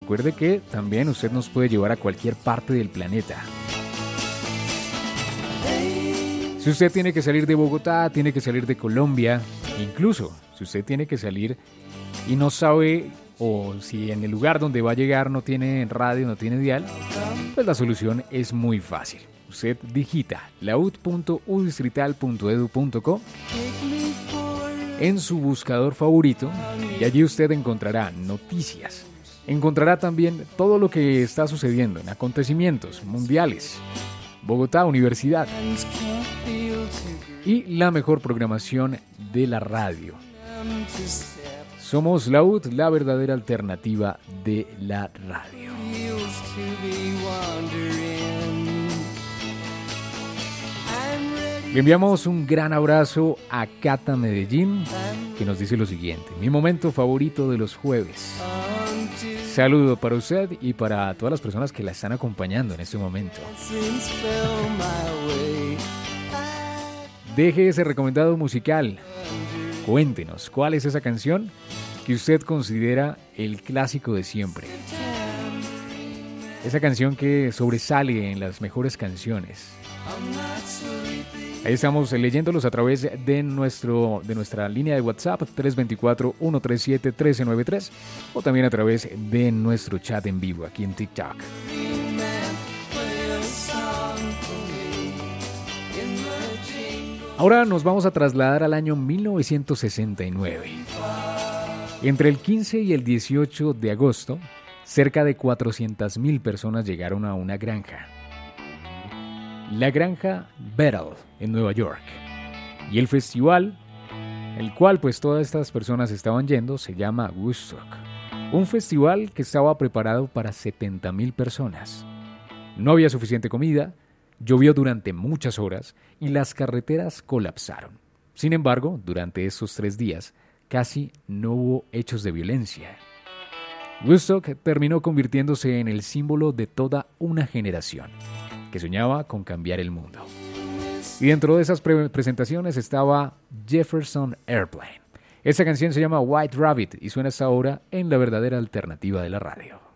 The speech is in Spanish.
Recuerde que también usted nos puede llevar a cualquier parte del planeta. Si usted tiene que salir de Bogotá, tiene que salir de Colombia, incluso si usted tiene que salir y no sabe, o si en el lugar donde va a llegar no tiene radio, no tiene dial, pues la solución es muy fácil. Usted digita laud.udistrital.edu.co en su buscador favorito y allí usted encontrará noticias. Encontrará también todo lo que está sucediendo en acontecimientos mundiales, Bogotá, Universidad y la mejor programación de la radio. Somos Laud, la verdadera alternativa de la radio. Le enviamos un gran abrazo a Cata Medellín, que nos dice lo siguiente: mi momento favorito de los jueves. Saludo para usted y para todas las personas que la están acompañando en este momento. Deje ese recomendado musical. Cuéntenos, ¿cuál es esa canción que usted considera el clásico de siempre? Esa canción que sobresale en las mejores canciones. Ahí estamos leyéndolos a través de nuestra línea de WhatsApp 324-137-1393 o también a través de nuestro chat en vivo aquí en TikTok. Ahora nos vamos a trasladar al año 1969. Entre el 15 y el 18 de agosto, cerca de 400,000 personas llegaron a una granja. La granja Bethel en Nueva York. Y el festival, el cual pues todas estas personas estaban yendo, se llama Woodstock. Un festival que estaba preparado para 70,000 personas. No había suficiente comida, llovió durante muchas horas y las carreteras colapsaron. Sin embargo, durante esos 3 días casi no hubo hechos de violencia. Woodstock terminó convirtiéndose en el símbolo de toda una generación que soñaba con cambiar el mundo. Y dentro de esas presentaciones estaba Jefferson Airplane. Esa canción se llama White Rabbit y suena hasta ahora en la verdadera alternativa de la radio.